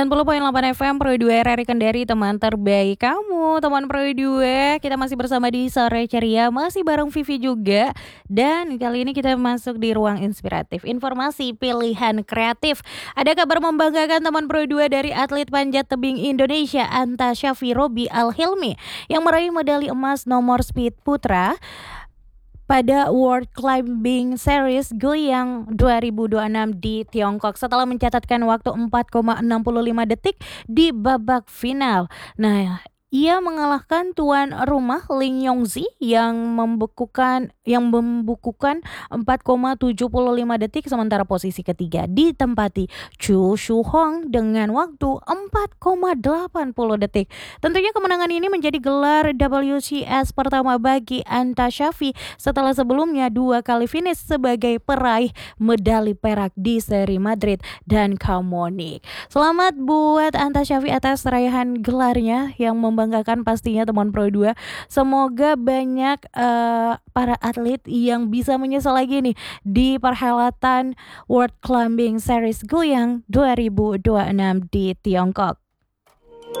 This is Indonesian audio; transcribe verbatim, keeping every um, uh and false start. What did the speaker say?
sembilan puluh koma delapan F M Pro dua R R I Kendari, teman terbaik kamu, teman Pro dua. Kita masih bersama di Sore Ceria, masih bareng Vivi juga. Dan kali ini kita masuk di ruang inspiratif, informasi pilihan kreatif. Ada kabar membanggakan teman Pro dua dari atlet panjat tebing Indonesia Anta Syafi Robi Al-Hilmi yang meraih medali emas nomor speed putra pada World Climbing Series Goyang dua ribu dua puluh enam di Tiongkok setelah mencatatkan waktu empat koma enam lima detik di babak final. Nah, ia mengalahkan tuan rumah Ling Yongzi yang membekukan yang membukukan empat koma tujuh lima detik, sementara posisi ketiga ditempati Chu Shu Hong dengan waktu empat koma delapan detik. Tentunya kemenangan ini menjadi gelar W C S pertama bagi Anta Syafi setelah sebelumnya dua kali finish sebagai peraih medali perak di seri Madrid dan Chamonix. Selamat buat Anta Syafi atas raihan gelarnya yang membanggakan pastinya teman Pro dua. Semoga banyak uh, para atlet yang bisa menyesal lagi nih di perhelatan World Climbing Series Goyang dua ribu dua puluh enam di Tiongkok.